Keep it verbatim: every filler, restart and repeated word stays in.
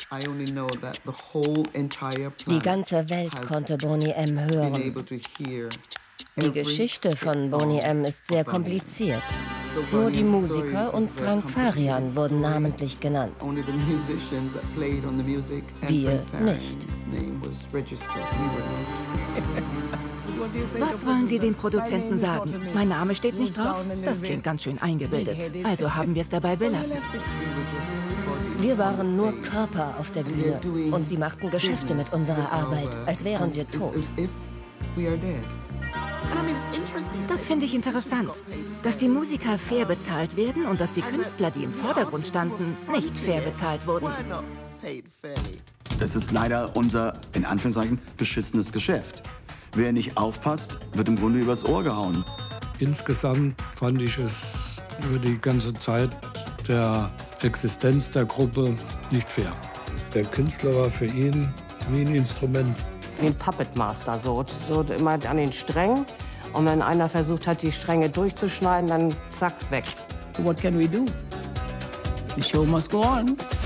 Die ganze Welt konnte Boney M. hören. Die Geschichte von Boney M. ist sehr kompliziert. Nur die Musiker und Frank Farian wurden namentlich genannt. Wir nicht. Was wollen Sie den Produzenten sagen? Mein Name steht nicht drauf? Das klingt ganz schön eingebildet. Also haben wir es dabei belassen. Wir waren nur Körper auf der Bühne und sie machten Geschäfte mit unserer Arbeit, als wären wir tot. Das finde ich interessant, dass die Musiker fair bezahlt werden und dass die Künstler, die im Vordergrund standen, nicht fair bezahlt wurden. Das ist leider unser, in Anführungszeichen, beschissenes Geschäft. Wer nicht aufpasst, wird im Grunde übers Ohr gehauen. Insgesamt fand ich es über die ganze Zeit der Existenz der Gruppe nicht fair. Der Künstler war für ihn wie ein Instrument. Wie ein Puppet Master, so, so immer an den Strängen. Und wenn einer versucht hat, die Stränge durchzuschneiden, dann zack, weg. What can we do? The show must go on.